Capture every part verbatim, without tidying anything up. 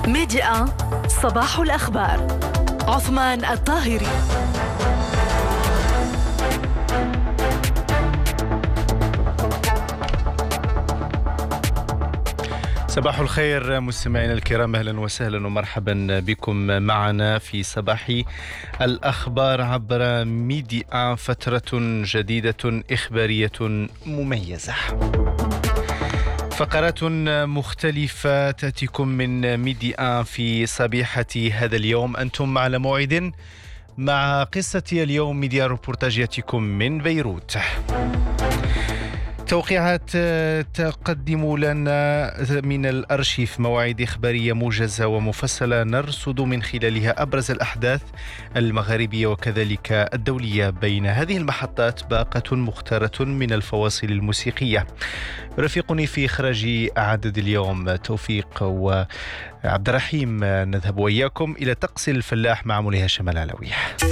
ميديا صباح الأخبار. عثمان الطاهري. صباح الخير مستمعينا الكرام، أهلا وسهلا ومرحبا بكم معنا في صباح الأخبار عبر ميديا، فترة جديدة إخبارية مميزة. فقرات مختلفة تأتيكم من ميديا في صبيحة هذا اليوم. أنتم على موعد مع قصة اليوم. ميديا روبورتاج يأتيكم من بيروت. توقيعات تقدم لنا من الأرشيف مواعيد إخبارية موجزة ومفصلة نرصد من خلالها أبرز الأحداث المغاربية وكذلك الدولية. بين هذه المحطات باقة مختارة من الفواصل الموسيقية. رفيقني في إخراج عدد اليوم توفيق وعبد الرحيم. نذهب وإياكم إلى طقس الفلاح مع مولاي هاشم العلوي.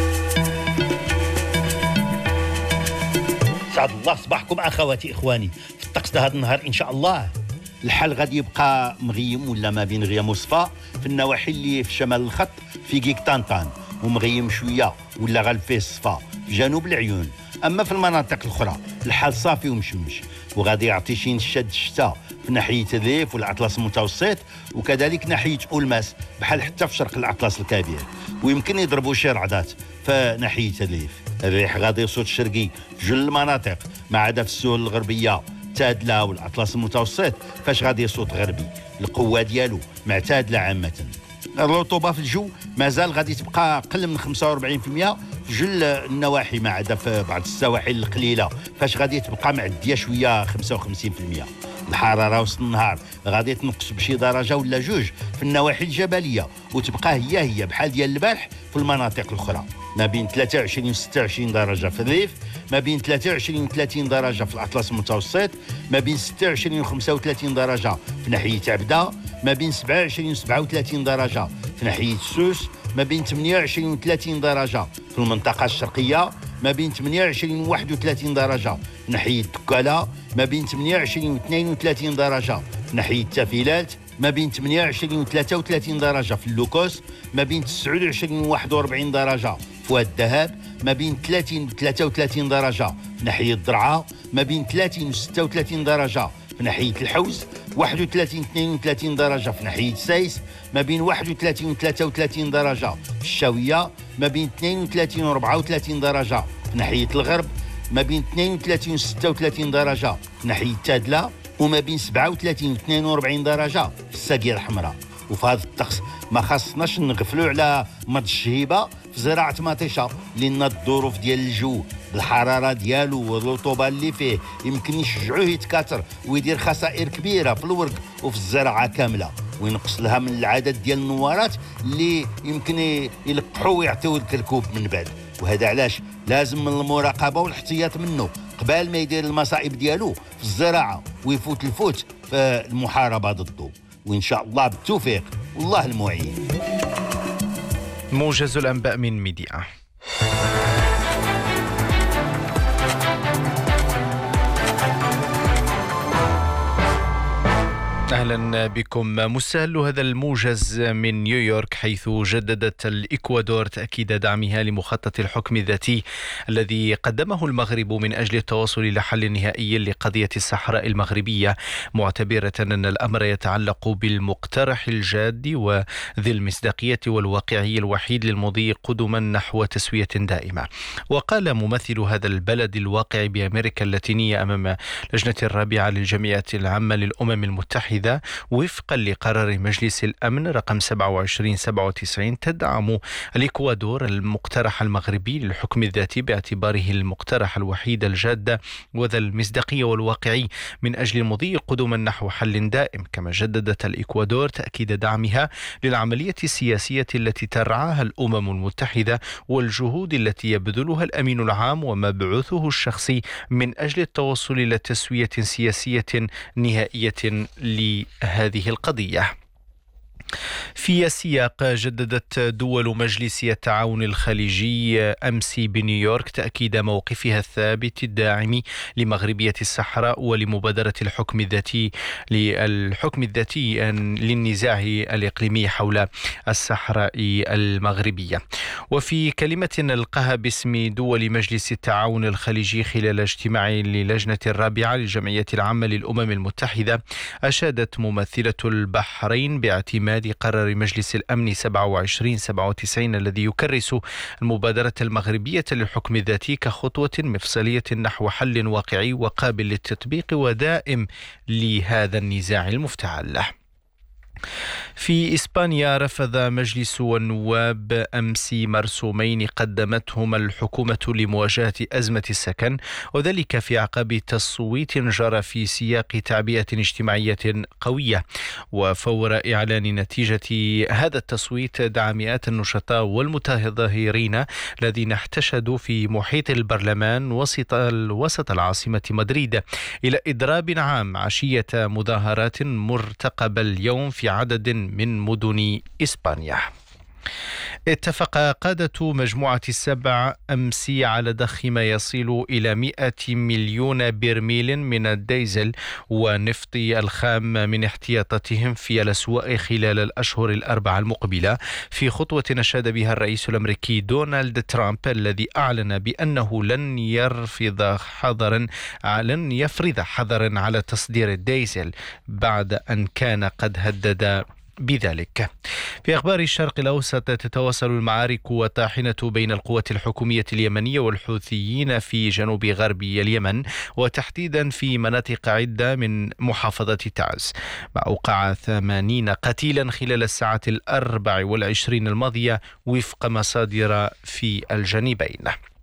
سعد الله صباحكم اخواتي اخواني. في الطقس هذا النهار ان شاء الله الحال غادي يبقى مغيم ولا ما بين غيم وصفا في النواحي اللي في شمال الخط في كيك طنطان، ومغيم شويه ولا غالب فيه الصفا في جنوب العيون. اما في المناطق الاخرى الحال صافي ومشمش، وغادي يعطي شي نشاد الشتاء في ناحيه ذيف والأطلس المتوسط، وكذلك ناحيه اولماس بحال حتى في شرق الأطلس الكبير، ويمكن يضربوا شي رعدات في ناحيه ذيف. الريح غادي يصوت شرقي في جل المناطق ما عدا في السهول الغربيه تادله والأطلس المتوسط فاش غادي يصوت غربي. القوه ديالو معتادله عامه. الرطوبه في الجو مازال غادي تبقى اقل من خمسة وأربعين بالمئة في جل النواحي ما عدا في بعض السواحل القليله فاش غادي تبقى معديه شويه خمسة وخمسين بالمئة. الحراره وسط النهار غادي تنقص بشي درجه ولا جوج في النواحي الجبليه، وتبقى هي هي بحال ديال البارح في المناطق الاخرى. ما بين ثلاثة وعشرين و ستة وعشرين درجه في الريف، ما بين ثلاثة وعشرين و ثلاثين درجه في الأطلس المتوسط، ما بين ستة وعشرين و خمسة وثلاثين درجه في ناحيه عبده، ما بين سبعة وعشرين و سبعة وثلاثين درجه في ناحيه سوس، ما بين ثمانية وعشرين و ثلاثين درجه في المنطقه الشرقيه، ما بين ثمانية وعشرين و واحد وثلاثين درجه في ناحيه دكاله، ما بين ثمانية وعشرين و اثنين وثلاثين درجه في ناحيه تافيلات، ما بين ثمانية وعشرين و ثلاثة وثلاثين درجه في اللوكوس، ما بين تسعة وعشرين و واحد وأربعين درجه في واد الذهب، ما بين ثلاثين و ثلاثة وثلاثين درجه في ناحيه الضرعه، ما بين ثلاثين و ستة وثلاثين درجه في ناحيه الحوز، واحد وثلاثين و اثنين وثلاثين درجه في ناحيه سايس، ما بين واحد وثلاثين و ثلاثة وثلاثين درجه في الشاويه، ما بين اثنين وثلاثين و أربعة وثلاثين درجه في ناحيه الغرب، ما بين اثنين وثلاثين و ستة وثلاثين درجه في ناحيه تادله، وما بين سبعة وثلاثين و اثنين وأربعين درجه في الساقيه الحمراء. وفي هذا الطقس ما خاصناش نغفلوا على مرض الشهيبه في زراعه مطيشه، لان الظروف ديال الجو بالحراره ديالو والرطوبه اللي فيه يمكن يشجعوه يتكاثر ويدير خسائر كبيره في الورق وفي الزراعه كامله، وينقص لها من العدد ديال النوارات اللي يمكن يلقحوا ويعطيو الكركوب من بعد. وهذا علاش لازم من المراقبه والاحتياط منه قبل ما يدير المصائب ديالو في الزراعه ويفوت الفوت في المحاربه ضده. وإن شاء الله بالتوفيق والله المعين. موجز الأنباء من ميديا. أهلا بكم. مستهل هذا الموجز من نيويورك، حيث جددت الإكوادور تأكيد دعمها لمخطط الحكم الذاتي الذي قدمه المغرب من أجل التوصل إلى حل نهائي لقضية الصحراء المغربية، معتبرة أن الأمر يتعلق بالمقترح الجاد وذي المصداقية والواقعي الوحيد للمضي قدما نحو تسوية دائمة. وقال ممثل هذا البلد الواقع بأمريكا اللاتينية أمام لجنة الرابعة للجمعية العامة للأمم المتحدة وفقا لقرار مجلس الأمن رقم سبعة وعشرين سبعة وتسعين تدعم الإكوادور المقترح المغربي للحكم الذاتي باعتباره المقترح الوحيد الجاد وذا المصداقية والواقعي من أجل المضي قدما نحو حل دائم. كما جددت الإكوادور تأكيد دعمها للعملية السياسية التي ترعاها الأمم المتحدة والجهود التي يبذلها الأمين العام ومبعوثه الشخصي من أجل التوصل إلى تسوية سياسية نهائية لهذه القضية. في السياق جددت دول مجلس التعاون الخليجي أمس بنيويورك تأكيد موقفها الثابت الداعم لمغربية الصحراء ولمبادرة الحكم الذاتي للحكم الذاتي للنزاع الإقليمي حول الصحراء المغربية. وفي كلمة ألقاها باسم دول مجلس التعاون الخليجي خلال اجتماع للجنة الرابعة للجمعية العامة للأمم المتحدة، أشادت ممثلة البحرين باعتماد قرار مجلس الأمن سبعة وعشرين سبعة وتسعين الذي يكرس المبادرة المغربية للحكم الذاتي كخطوة مفصلية نحو حل واقعي وقابل للتطبيق ودائم لهذا النزاع المفتعل. في إسبانيا رفض مجلس النواب أمس مرسومين قدمتهما الحكومة لمواجهة أزمة السكن، وذلك في أعقاب تصويت جرى في سياق تعبئة اجتماعية قوية. وفور إعلان نتيجة هذا التصويت دعا مئات النشطاء والمتظاهرين الذين احتشدوا في محيط البرلمان وسط وسط العاصمة مدريد إلى إضراب عام عشية مظاهرات مرتقبة اليوم في عدد من مدن إسبانيا. اتفق قادة مجموعة السبع أمس على ضخ ما يصل إلى مئة مليون برميل من الديزل ونفط الخام من احتياطاتهم في الأسواق خلال الأشهر الأربعة المقبلة، في خطوة نشد بها الرئيس الأمريكي دونالد ترامب الذي أعلن بأنه لن يرفض حظرا لن يفرض حظرا على تصدير الديزل بعد أن كان قد هدد بذلك. في أخبار الشرق الأوسط، تتواصل المعارك والطاحنة بين القوات الحكومية اليمنية والحوثيين في جنوب غرب اليمن، وتحديدا في مناطق عدة من محافظة تعز، ما أوقع ثمانين قتيلا خلال الساعات الأربع والعشرين الماضية وفق مصادر في الجانبين.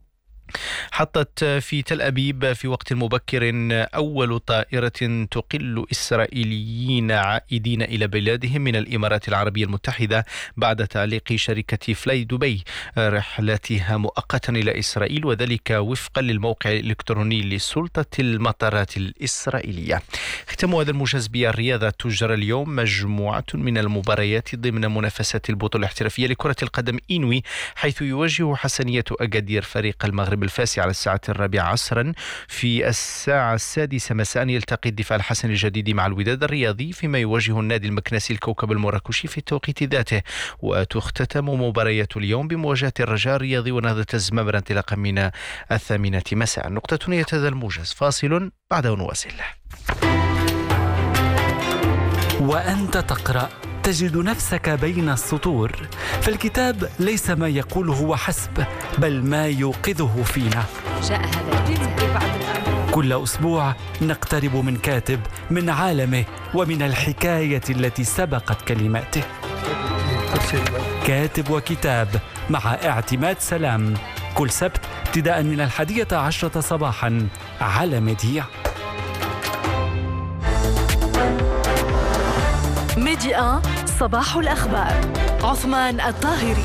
حطت في تل أبيب في وقت مبكر أول طائرة تقل إسرائيليين عائدين إلى بلادهم من الإمارات العربية المتحدة بعد تعليق شركة فلاي دبي رحلتها مؤقتا إلى إسرائيل، وذلك وفقا للموقع الإلكتروني لسلطة المطارات الإسرائيلية. ختم هذا الموجز بالرياضة. تجرى اليوم مجموعة من المباريات ضمن منافسات البطولة الاحترافية لكرة القدم إنوي، حيث يواجه حسنية أكادير فريق المغرب الفاسي على الساعة الرابعة عصرا. في الساعة السادسة مساء يلتقي الدفاع الحسن الجديد مع الوداد الرياضي، فيما يواجه النادي المكنسي الكوكب المراكشي في التوقيت ذاته. وتختتم مباريات اليوم بمواجهة الرجاء الرياضي ونهضة الزمامرة انطلاقا من الثامنة مساء. نقطة نهاية هذا الموجز، فاصل بعده نواصل. وأنت تقرأ تجد نفسك بين السطور، فالكتاب ليس ما يقوله وحسب، بل ما يوقظه فينا. جاء هذا الجزء بعد الأمر. كل أسبوع نقترب من كاتب، من عالمه، ومن الحكاية التي سبقت كلماته. كاتب وكتاب مع اعتماد سلام، كل سبت ابتداء من الحادية عشرة صباحا على ميديا. ميديا صباح الأخبار، عثمان الطاهري.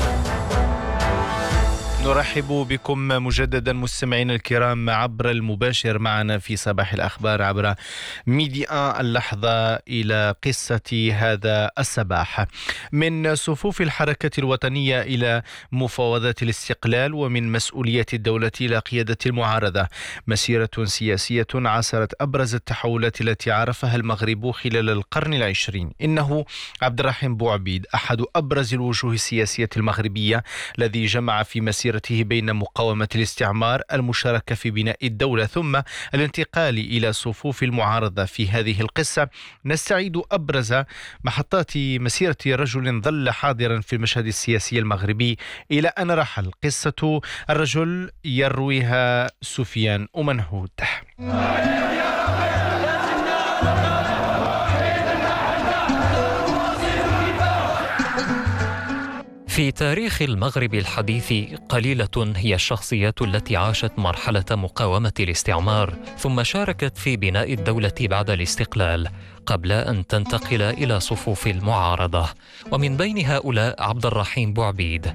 نرحب بكم مجددا مستمعين الكرام عبر المباشر معنا في صباح الأخبار عبر ميديا اللحظة إلى قصة هذا الصباح. من صفوف الحركة الوطنية إلى مفاوضات الاستقلال، ومن مسؤولية الدولة إلى قيادة المعارضة، مسيرة سياسية عاصرت أبرز التحولات التي عرفها المغرب خلال القرن العشرين. إنه عبد الرحيم بوعبيد أحد أبرز الوجوه السياسية المغربية الذي جمع في مسيرة بين مقاومة الاستعمار، المشاركة في بناء الدولة، ثم الانتقال إلى صفوف المعارضة. في هذه القصة نستعيد أبرز محطات مسيرة رجل ظل حاضرا في المشهد السياسي المغربي إلى أن رحل. قصة الرجل يرويها سفيان أمنهود. في تاريخ المغرب الحديث قليلة هي الشخصيات التي عاشت مرحلة مقاومة الاستعمار ثم شاركت في بناء الدولة بعد الاستقلال قبل أن تنتقل إلى صفوف المعارضة، ومن بين هؤلاء عبد الرحيم بوعبيد.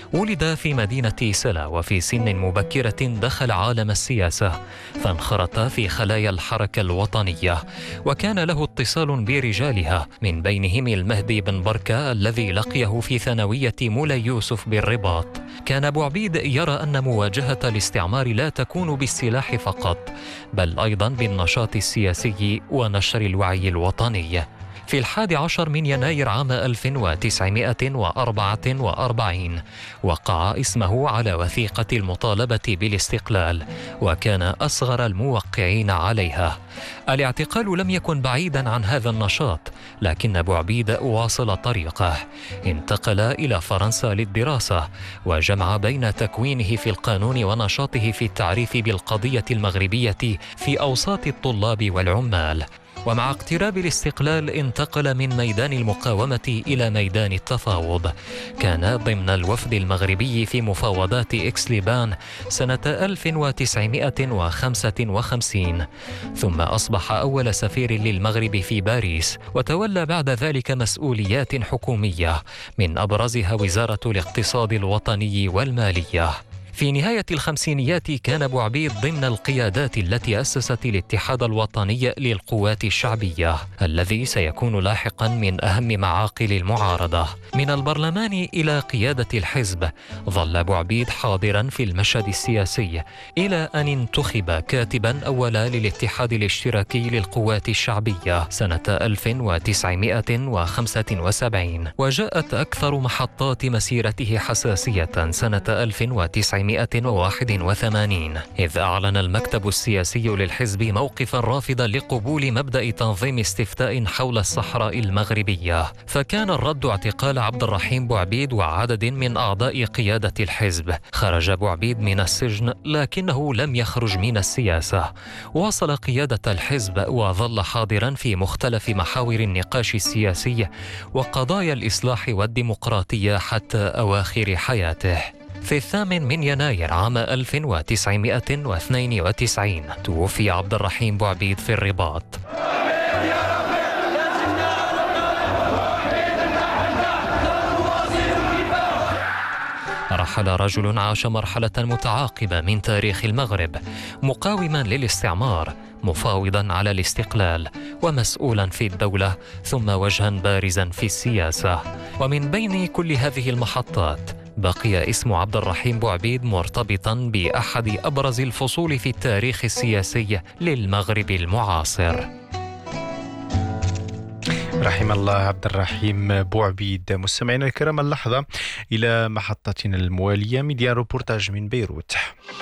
ولد في مدينة سلا، وفي سن مبكرة دخل عالم السياسة، فانخرط في خلايا الحركة الوطنية، وكان له اتصال برجالها، من بينهم المهدي بن بركة الذي لقيه في ثانوية مولاي يوسف بالرباط. كان بوعبيد يرى أن مواجهة الاستعمار لا تكون بالسلاح فقط، بل أيضا بالنشاط السياسي ونشر الوعي الوطني. في الحادي عشر من يناير عام ألف وتسعمائة وأربعة وأربعين وقع اسمه على وثيقة المطالبة بالاستقلال، وكان أصغر الموقعين عليها. الاعتقال لم يكن بعيدا عن هذا النشاط، لكن بوعبيد واصل طريقه. انتقل إلى فرنسا للدراسة، وجمع بين تكوينه في القانون ونشاطه في التعريف بالقضية المغربية في أوساط الطلاب والعمال. ومع اقتراب الاستقلال انتقل من ميدان المقاومة إلى ميدان التفاوض. كان ضمن الوفد المغربي في مفاوضات إكس ليبان سنة ألف وتسعمائة وخمسة وخمسين، ثم أصبح أول سفير للمغرب في باريس، وتولى بعد ذلك مسؤوليات حكومية، من أبرزها وزارة الاقتصاد الوطني والمالية. في نهاية الخمسينيات كان بوعبيد ضمن القيادات التي أسست الاتحاد الوطني للقوات الشعبية، الذي سيكون لاحقا من أهم معاقل المعارضة. من البرلمان إلى قيادة الحزب ظل بوعبيد حاضرا في المشهد السياسي، إلى أن انتخب كاتبا أولا للاتحاد الاشتراكي للقوات الشعبية سنة ألف وتسعمائة وخمسة وسبعين. وجاءت أكثر محطات مسيرته حساسية سنة ألف وتسعمائة وواحد وثمانين، إذ أعلن المكتب السياسي للحزب موقفا رافضا لقبول مبدأ تنظيم استفتاء حول الصحراء المغربية، فكان الرد اعتقال عبد الرحيم بوعبيد وعدد من أعضاء قيادة الحزب. خرج بوعبيد من السجن، لكنه لم يخرج من السياسة. واصل قيادة الحزب وظل حاضرا في مختلف محاور النقاش السياسي وقضايا الإصلاح والديمقراطية حتى أواخر حياته. في الثامن من يناير عام ألف وتسعمائة واثنين وتسعين توفي عبد الرحيم بوعبيد في الرباط. رحل رجل عاش مرحلة متعاقبة من تاريخ المغرب، مقاوما للاستعمار، مفاوضا على الاستقلال، ومسؤولا في الدولة، ثم وجها بارزا في السياسة. ومن بين كل هذه المحطات بقي اسم عبد الرحيم بوعبيد مرتبطا بأحد أبرز الفصول في التاريخ السياسي للمغرب المعاصر. رحم الله عبد الرحيم بوعبيد. مستمعينا الكرام، اللحظة إلى محطتنا الموالية، ميديا روبورتاج من بيروت.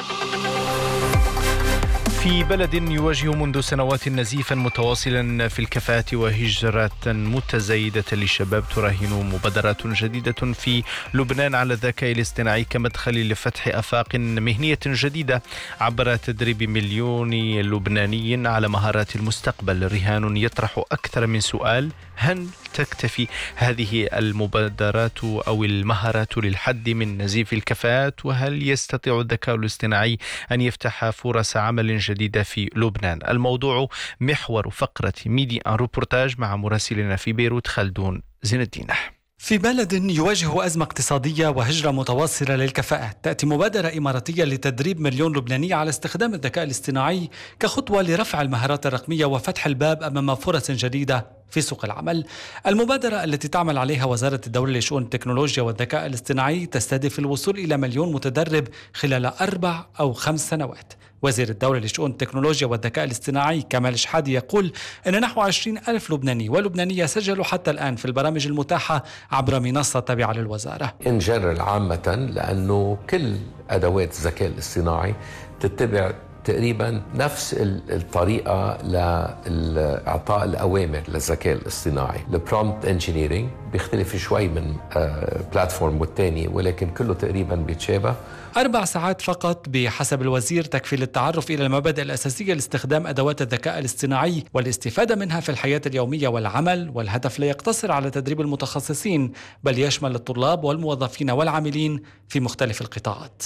في بلد يواجه منذ سنوات نزيفا متواصلا في الكفاءة وهجرة متزايدة للشباب، تراهن مبادرات جديدة في لبنان على الذكاء الاصطناعي كمدخل لفتح آفاق مهنية جديدة عبر تدريب مليون لبناني على مهارات المستقبل. رهان يطرح أكثر من سؤال: هل تكتفي هذه المبادرات أو المهارات للحد من نزيف الكفاءات؟ وهل يستطيع الذكاء الاصطناعي أن يفتح فرص عمل جديدة في لبنان؟ الموضوع محور فقرة ميديا روبورتاج مع مراسلنا في بيروت خلدون زين الدين. في بلد يواجه أزمة اقتصادية وهجرة متواصلة للكفاءات، تأتي مبادرة إماراتية لتدريب مليون لبناني على استخدام الذكاء الاصطناعي كخطوة لرفع المهارات الرقمية وفتح الباب أمام فرص جديدة في سوق العمل. المبادرة التي تعمل عليها وزارة الدولة لشؤون التكنولوجيا والذكاء الاصطناعي تستهدف الوصول إلى مليون متدرب خلال أربع أو خمس سنوات. وزير الدولة لشؤون التكنولوجيا والذكاء الاصطناعي كمال شحادي يقول أن نحو عشرين ألف لبناني ولبنانية سجلوا حتى الآن في البرامج المتاحة عبر منصة تابعة للوزارة. إن جنرال عامة، لأنه كل أدوات الذكاء الاصطناعي تتبع تقريبا نفس الطريقة لإعطاء الأوامر للذكاء الاصطناعي. البرومبت انجينيرينج بيختلف شوي من بلاتفورم والتاني، ولكن كله تقريبا بيتشابه. أربع ساعات فقط بحسب الوزير تكفي للتعرف إلى المبادئ الأساسية لاستخدام أدوات الذكاء الاصطناعي والاستفادة منها في الحياة اليومية والعمل. والهدف لا يقتصر على تدريب المتخصصين، بل يشمل الطلاب والموظفين والعاملين في مختلف القطاعات.